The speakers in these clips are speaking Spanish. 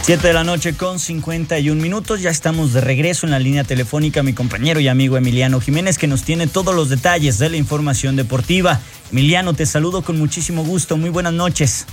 7 de la noche con 51 minutos. Ya estamos de regreso en la línea telefónica. Mi compañero y amigo Emiliano Jiménez, que nos tiene todos los detalles de la información deportiva. Emiliano, te saludo con muchísimo gusto. Muy buenas noches.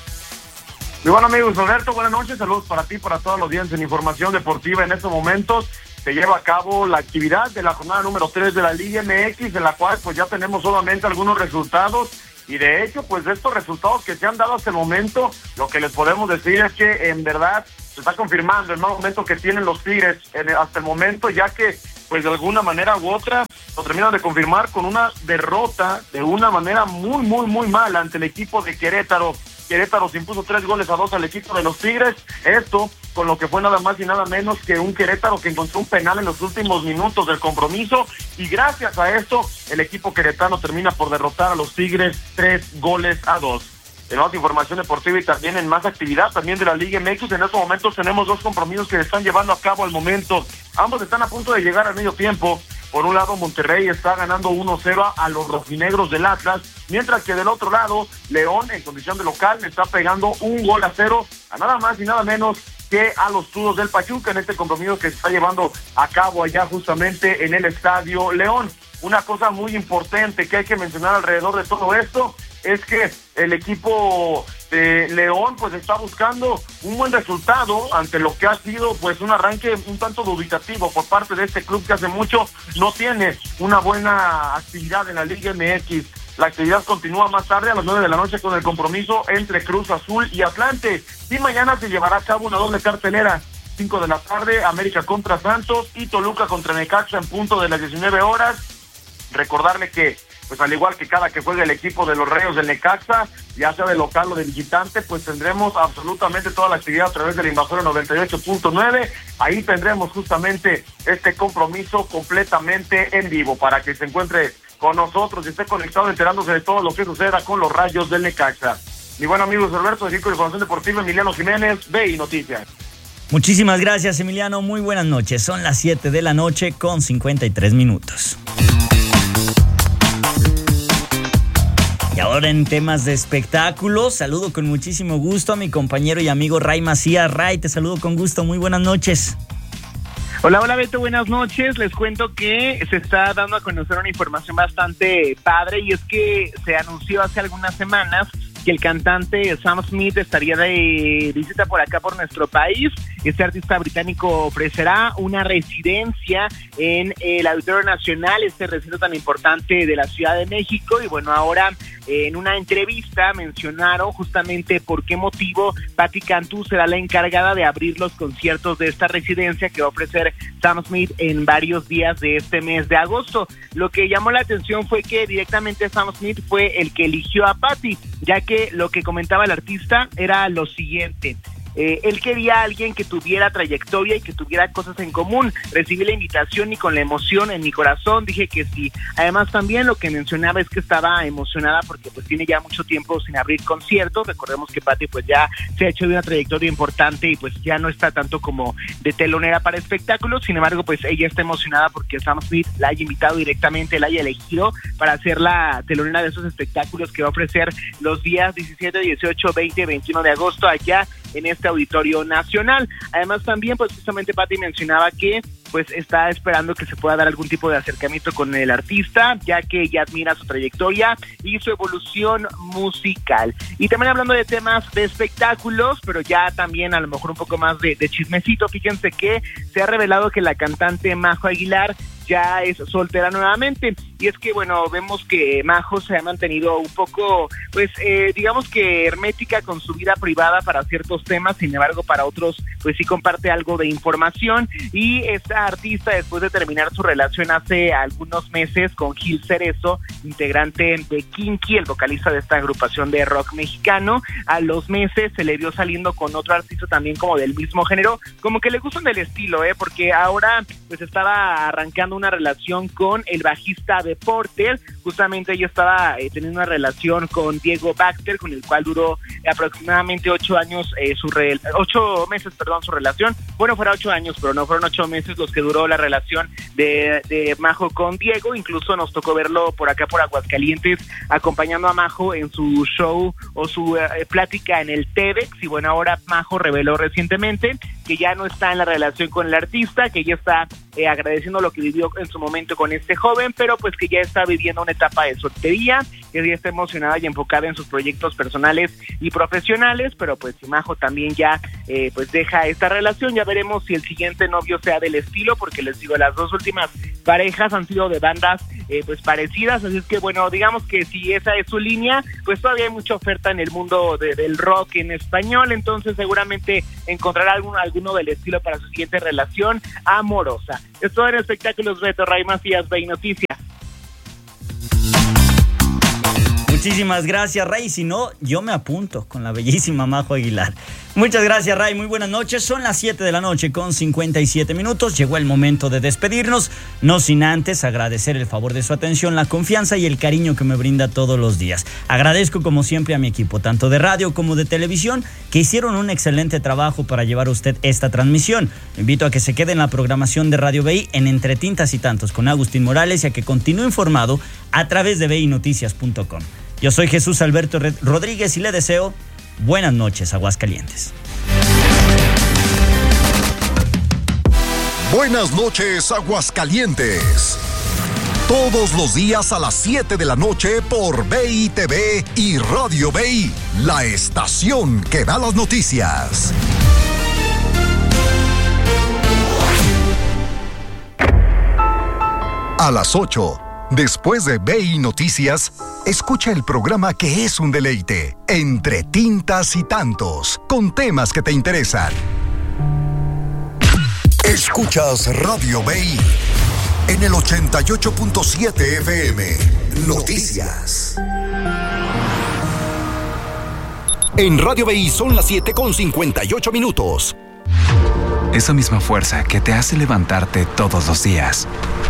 Muy bueno, amigos. Roberto, buenas noches. Saludos para ti, para toda la audiencia en información deportiva. En estos momentos se lleva a cabo la actividad de la jornada número 3 de la Liga MX, en la cual pues ya tenemos solamente algunos resultados. Y de hecho, pues de estos resultados que se han dado hasta el momento, lo que les podemos decir es que en verdad se está confirmando el mal momento que tienen los Tigres hasta el momento, ya que pues de alguna manera u otra lo terminan de confirmar con una derrota de una manera muy mala ante el equipo de Querétaro. Querétaro se impuso 3-2 al equipo de los Tigres, esto con lo que fue nada más y nada menos que un Querétaro que encontró un penal en los últimos minutos del compromiso, y gracias a esto el equipo queretano termina por derrotar a los Tigres 3-2. En más información deportiva y también en más actividad también de la Liga MX, en estos momentos tenemos dos compromisos que se están llevando a cabo al momento. Ambos están a punto de llegar al medio tiempo. Por un lado, Monterrey está ganando 1-0 a los rojinegros del Atlas, mientras que del otro lado, León, en condición de local, está pegando 1-0 a nada más y nada menos que a los Tuzos del Pachuca en este compromiso que se está llevando a cabo allá justamente en el Estadio León. Una cosa muy importante que hay que mencionar alrededor de todo esto es que el equipo de León pues está buscando un buen resultado ante lo que ha sido pues un arranque un tanto dubitativo por parte de este club que hace mucho no tiene una buena actividad en la Liga MX. La actividad continúa más tarde a las 9 de la noche con el compromiso entre Cruz Azul y Atlante, y mañana se llevará a cabo una doble cartelera. 5 de la tarde, América contra Santos y Toluca contra Necaxa en punto de las 19 horas. Recordarle que pues al igual que cada que juegue el equipo de los Rayos del Necaxa, ya sea de local o de visitante, pues tendremos absolutamente toda la actividad a través del Invasor 98.9. Ahí tendremos justamente este compromiso completamente en vivo para que se encuentre con nosotros y esté conectado enterándose de todo lo que suceda con los Rayos del Necaxa. Mi buen amigo Roberto, de Circo de Información Deportiva, Emiliano Jiménez, BI Noticias. Muchísimas gracias, Emiliano. Muy buenas noches. Son las 7 de la noche con 53 minutos. Y ahora en temas de espectáculos, saludo con muchísimo gusto a mi compañero y amigo Ray Macías. Ray, te saludo con gusto, muy buenas noches. Hola Beto, buenas noches. Les cuento que se está dando a conocer una información bastante padre, y es que se anunció hace algunas semanas que el cantante Sam Smith estaría de visita por acá por nuestro país. Este artista británico ofrecerá una residencia en el Auditorio Nacional, este recinto tan importante de la Ciudad de México, y bueno, ahora en una entrevista mencionaron justamente por qué motivo Patti Cantú será la encargada de abrir los conciertos de esta residencia que va a ofrecer Sam Smith en varios días de este mes de agosto. Lo que llamó la atención fue que directamente Sam Smith fue el que eligió a Patti, ya que lo que comentaba el artista era lo siguiente: él quería a alguien que tuviera trayectoria y que tuviera cosas en común. Recibí la invitación y con la emoción en mi corazón dije que sí. Además también lo que mencionaba es que estaba emocionada porque pues tiene ya mucho tiempo sin abrir conciertos. Recordemos que Patti pues ya se ha hecho de una trayectoria importante y pues ya no está tanto como de telonera para espectáculos. Sin embargo, pues ella está emocionada porque Sam Smith la haya invitado directamente, la haya elegido para hacer la telonera de esos espectáculos que va a ofrecer los días 17, 18, 20, 21 de agosto allá en este Auditorio Nacional. Además también pues justamente Patti mencionaba que pues está esperando que se pueda dar algún tipo de acercamiento con el artista, ya que ella admira su trayectoria y su evolución musical. Y también hablando de temas de espectáculos, pero ya también a lo mejor un poco más de chismecito, fíjense que se ha revelado que la cantante Majo Aguilar ya es soltera nuevamente, y es que bueno, vemos que Majo se ha mantenido un poco pues digamos que hermética con su vida privada para ciertos temas. Sin embargo, para otros pues sí comparte algo de información, y esta artista, después de terminar su relación hace algunos meses con Gil Cerezo, integrante de Kinky, el vocalista de esta agrupación de rock mexicano, a los meses se le vio saliendo con otro artista también como del mismo género, como que le gustan del estilo, porque ahora pues estaba arrancando teniendo una relación con el bajista de Porter. Justamente ella estaba teniendo una relación con Diego Baxter, con el cual duró aproximadamente 8 meses su relación. Bueno, fuera 8 años, pero no fueron 8 meses los que duró la relación de Majo con Diego. Incluso nos tocó verlo por acá por Aguascalientes, acompañando a Majo en su show o su plática en el TEDx. Y bueno, ahora Majo reveló recientemente que ya no está en la relación con el artista, que ya está agradeciendo lo que vivió en su momento con este joven, pero pues que ya está viviendo una etapa de soltería, que ya está emocionada y enfocada en sus proyectos personales y profesionales. Pero pues si Majo también ya pues deja esta relación, ya veremos si el siguiente novio sea del estilo, porque les digo, las dos últimas parejas han sido de bandas pues parecidas, así es que bueno, digamos que si esa es su línea, pues todavía hay mucha oferta en el mundo del rock en español, entonces seguramente encontrará alguno del estilo para su siguiente relación amorosa. Es todo en Espectáculos Beto, Ray Macías, Bay Noticias. Muchísimas gracias, Ray. Si no, yo me apunto con la bellísima Majo Aguilar. Muchas gracias, Ray. Muy buenas noches. Son las 7 de la noche con 57 minutos. Llegó el momento de despedirnos, no sin antes agradecer el favor de su atención, la confianza y el cariño que me brinda todos los días. Agradezco como siempre a mi equipo, tanto de radio como de televisión, que hicieron un excelente trabajo para llevar a usted esta transmisión. Lo invito a que se quede en la programación de Radio BI en Entre Tintas y Tantos con Agustín Morales y a que continúe informado a través de binoticias.com. Yo soy Jesús Alberto Rodríguez y le deseo buenas noches, Aguascalientes. Buenas noches, Aguascalientes. Todos los días a las 7 de la noche por BI TV y Radio BI, la estación que da las noticias. A las 8. Después de BI Noticias, escucha el programa que es un deleite, Entre Tintas y Tantos, con temas que te interesan. Escuchas Radio BI en el 88.7 FM. Noticias. En Radio BI son las 7:58 minutos. Esa misma fuerza que te hace levantarte todos los días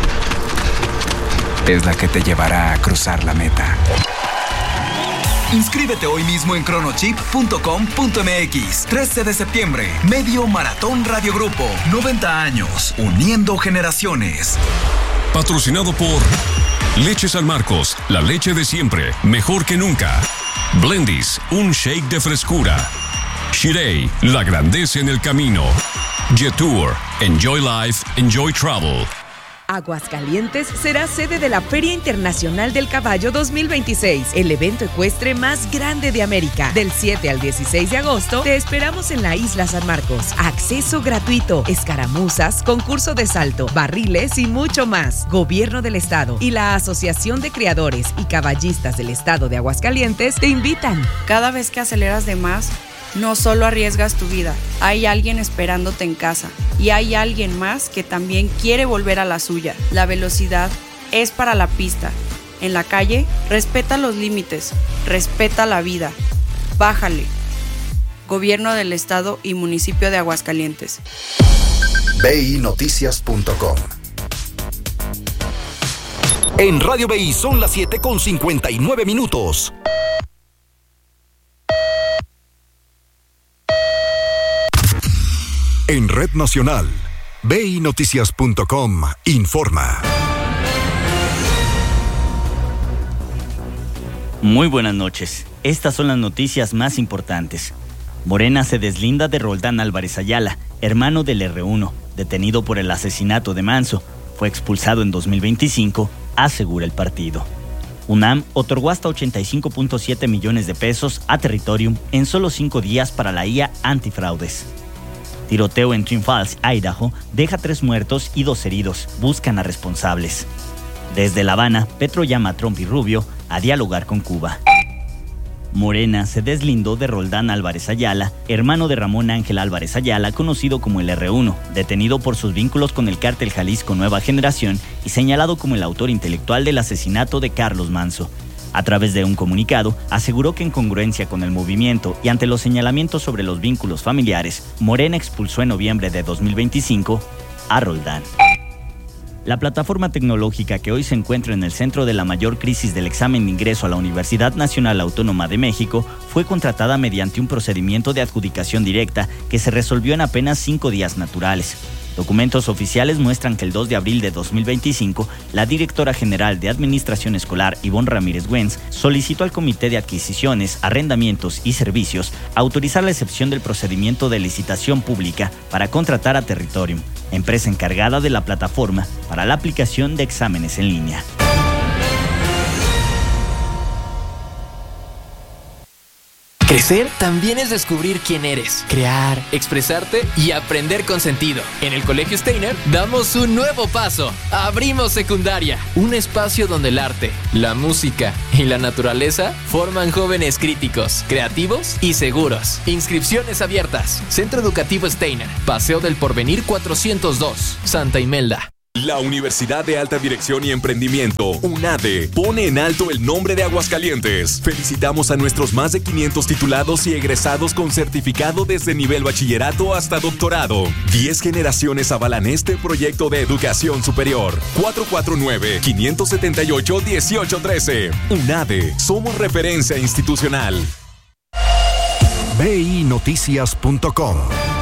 es la que te llevará a cruzar la meta. Inscríbete hoy mismo en cronochip.com.mx. 13 de septiembre, Medio Maratón Radio Grupo. 90 años, uniendo generaciones. Patrocinado por Leche San Marcos, la leche de siempre, mejor que nunca. Blendies, un shake de frescura. Shirei, la grandeza en el camino. Jetour, enjoy life, enjoy travel. Aguascalientes será sede de la Feria Internacional del Caballo 2026, el evento ecuestre más grande de América. Del 7 al 16 de agosto, te esperamos en la Isla San Marcos. Acceso gratuito, escaramuzas, concurso de salto, barriles y mucho más. Gobierno del Estado y la Asociación de Criadores y Caballistas del Estado de Aguascalientes te invitan. Cada vez que aceleras de más, no solo arriesgas tu vida, hay alguien esperándote en casa y hay alguien más que también quiere volver a la suya. La velocidad es para la pista. En la calle, respeta los límites, respeta la vida. Bájale. Gobierno del Estado y Municipio de Aguascalientes. BINoticias.com. En Radio BI son las 7:59 minutos. En Red Nacional, BINoticias.com informa. Muy buenas noches. Estas son las noticias más importantes. Morena se deslinda de Roldán Álvarez Ayala, hermano del R1, detenido por el asesinato de Manso. Fue expulsado en 2025, asegura el partido. UNAM otorgó hasta 85.7 millones de pesos a Territorium en solo 5 días para la IA antifraudes. Tiroteo en Twin Falls, Idaho, deja 3 muertos y 2 heridos. Buscan a responsables. Desde La Habana, Petro llama a Trump y Rubio a dialogar con Cuba. Morena se deslindó de Roldán Álvarez Ayala, hermano de Ramón Ángel Álvarez Ayala, conocido como el R1, detenido por sus vínculos con el cártel Jalisco Nueva Generación y señalado como el autor intelectual del asesinato de Carlos Manso. A través de un comunicado, aseguró que en congruencia con el movimiento y ante los señalamientos sobre los vínculos familiares, Morena expulsó en noviembre de 2025 a Roldán. La plataforma tecnológica que hoy se encuentra en el centro de la mayor crisis del examen de ingreso a la Universidad Nacional Autónoma de México fue contratada mediante un procedimiento de adjudicación directa que se resolvió en apenas 5 días naturales. Documentos oficiales muestran que el 2 de abril de 2025, la directora general de Administración Escolar, Ivonne Ramírez Güenz, solicitó al Comité de Adquisiciones, Arrendamientos y Servicios autorizar la excepción del procedimiento de licitación pública para contratar a Territorium, empresa encargada de la plataforma para la aplicación de exámenes en línea. Crecer también es descubrir quién eres, crear, expresarte y aprender con sentido. En el Colegio Steiner damos un nuevo paso. Abrimos secundaria, un espacio donde el arte, la música y la naturaleza forman jóvenes críticos, creativos y seguros. Inscripciones abiertas. Centro Educativo Steiner, Paseo del Porvenir 402, Santa Imelda. La Universidad de Alta Dirección y Emprendimiento, UNADE, pone en alto el nombre de Aguascalientes. Felicitamos a nuestros más de 500 titulados y egresados con certificado desde nivel bachillerato hasta doctorado. 10 generaciones avalan este proyecto de educación superior. 449-578-1813. UNADE, somos referencia institucional. BINoticias.com.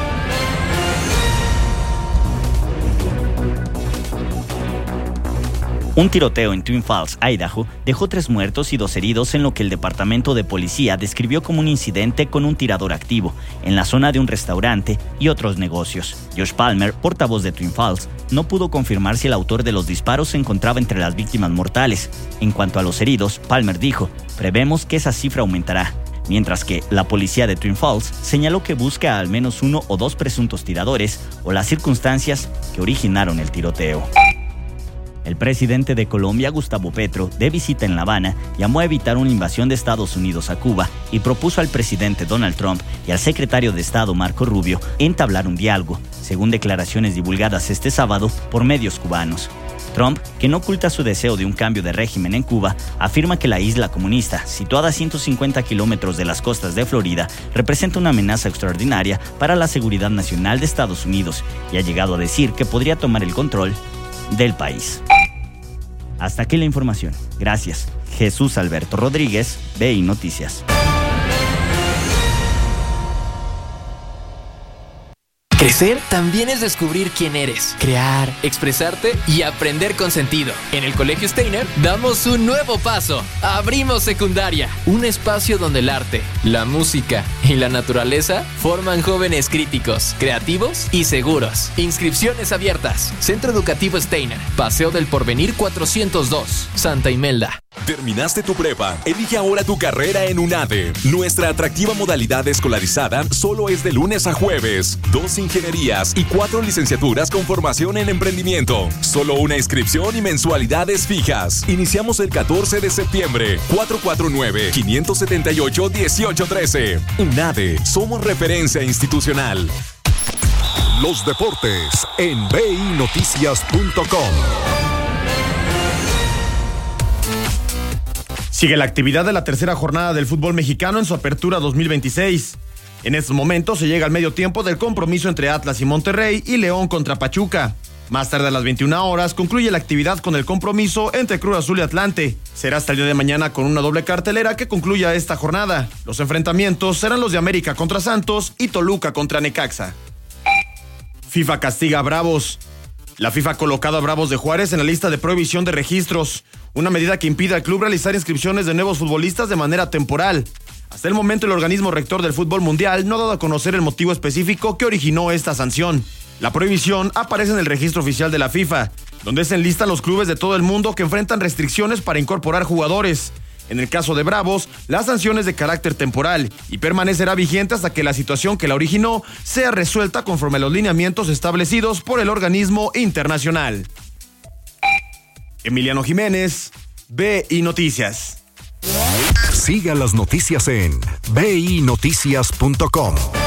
Un tiroteo en Twin Falls, Idaho, dejó 3 muertos y 2 heridos en lo que el departamento de policía describió como un incidente con un tirador activo en la zona de un restaurante y otros negocios. Josh Palmer, portavoz de Twin Falls, no pudo confirmar si el autor de los disparos se encontraba entre las víctimas mortales. En cuanto a los heridos, Palmer dijo: "Prevemos que esa cifra aumentará", mientras que la policía de Twin Falls señaló que busca a al menos 1 o 2 presuntos tiradores o las circunstancias que originaron el tiroteo. El presidente de Colombia, Gustavo Petro, de visita en La Habana, llamó a evitar una invasión de Estados Unidos a Cuba y propuso al presidente Donald Trump y al secretario de Estado, Marco Rubio, entablar un diálogo, según declaraciones divulgadas este sábado por medios cubanos. Trump, que no oculta su deseo de un cambio de régimen en Cuba, afirma que la isla comunista, situada a 150 kilómetros de las costas de Florida, representa una amenaza extraordinaria para la seguridad nacional de Estados Unidos y ha llegado a decir que podría tomar el control del país. Hasta aquí la información. Gracias. Jesús Alberto Rodríguez, BI Noticias. Crecer también es descubrir quién eres, crear, expresarte y aprender con sentido. En el Colegio Steiner damos un nuevo paso. Abrimos secundaria, un espacio donde el arte, la música y la naturaleza forman jóvenes críticos, creativos y seguros. Inscripciones abiertas. Centro Educativo Steiner, Paseo del Porvenir 402, Santa Imelda. ¿Terminaste tu prepa? Elige ahora tu carrera en UNADE. Nuestra atractiva modalidad escolarizada solo es de lunes a jueves. 2 ingenierías y 4 licenciaturas con formación en emprendimiento. Solo una inscripción y mensualidades fijas. Iniciamos el 14 de septiembre. 449-578-1813. UNADE, somos referencia institucional. Los deportes en BINoticias.com. Sigue la actividad de la tercera jornada del fútbol mexicano en su apertura 2026. En estos momentos se llega al medio tiempo del compromiso entre Atlas y Monterrey y León contra Pachuca. Más tarde a las 21 horas concluye la actividad con el compromiso entre Cruz Azul y Atlante. Será hasta el día de mañana con una doble cartelera que concluya esta jornada. Los enfrentamientos serán los de América contra Santos y Toluca contra Necaxa. FIFA castiga a Bravos. La FIFA ha colocado a Bravos de Juárez en la lista de prohibición de registros, una medida que impide al club realizar inscripciones de nuevos futbolistas de manera temporal. Hasta el momento el organismo rector del fútbol mundial no ha dado a conocer el motivo específico que originó esta sanción. La prohibición aparece en el registro oficial de la FIFA, donde se enlistan los clubes de todo el mundo que enfrentan restricciones para incorporar jugadores. En el caso de Bravos, la sanción es de carácter temporal y permanecerá vigente hasta que la situación que la originó sea resuelta conforme a los lineamientos establecidos por el organismo internacional. Emiliano Jiménez, BI Noticias. Siga las noticias en BINoticias.com.